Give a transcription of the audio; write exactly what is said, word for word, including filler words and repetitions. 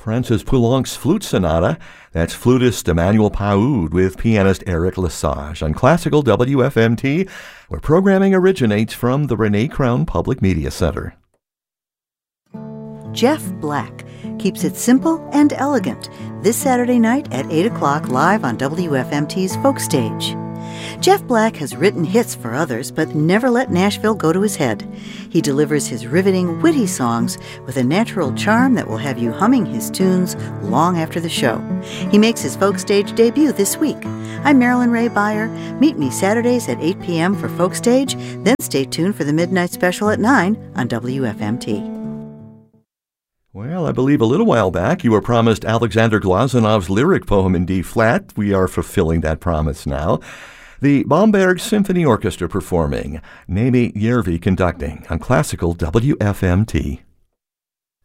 Francis Poulenc's Flute Sonata. That's flutist Emmanuel Paoud with pianist Eric Lesage on Classical W F M T, where programming originates from the Renee Crown Public Media Center. Jeff Black keeps it simple and elegant this Saturday night at eight o'clock live on W F M T's Folk Stage. Jeff Black has written hits for others, but never let Nashville go to his head. He delivers his riveting, witty songs with a natural charm that will have you humming his tunes long after the show. He makes his Folk Stage debut this week. I'm Marilyn Ray Beyer. Meet me Saturdays at eight p.m. for Folk Stage, then stay tuned for the Midnight Special at nine on W F M T. Well, I believe a little while back you were promised Alexander Glazunov's lyric poem in D-flat. We are fulfilling that promise now. The Bamberg Symphony Orchestra performing, Nemi Järvi conducting on Classical W F M T.